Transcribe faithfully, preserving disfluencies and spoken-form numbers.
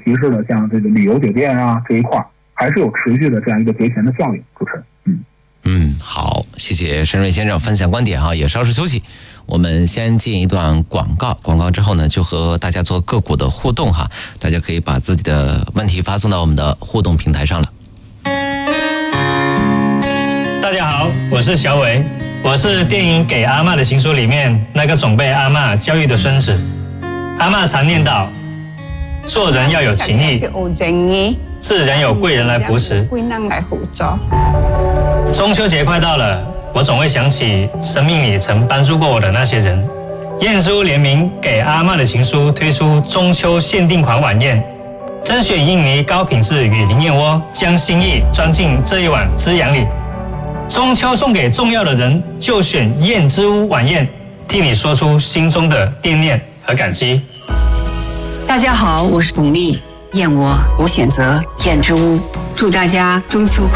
提示的像这个旅游酒店啊这一块，还是有持续的这样一个节钱的效应。主持人，嗯嗯，好，谢谢申瑞先生分享观点哈，也稍事休息。我们先进一段广告，广告之后呢，就和大家做个股的互动哈，大家可以把自己的问题发送到我们的互动平台上了。 大家好，我是小伟，我是电影《给阿嬷的情书》里面那个总被阿嬷教育的孙子。阿嬷常念叨，做人要有情义，自然有贵人来扶持。中秋节快到了，我总会想起生命里曾帮助过我的那些人。燕之屋联名《给阿嬷的情书》推出中秋限定款晚宴，甄选印尼高品质雨林燕窝，将心意装进这一碗滋养里。中秋送给重要的人，就选燕之屋晚宴，替你说出心中的惦念和感激。 大家好，我是巩俐，燕窝我选择燕之屋，祝大家中秋快乐。